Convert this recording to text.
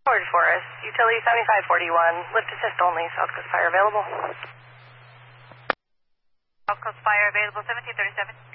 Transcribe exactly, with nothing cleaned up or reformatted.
Forward Forest, utility seventy-five forty-one, lift assist only, South Coast Fire available. South Coast Fire available, seventeen thirty-seven.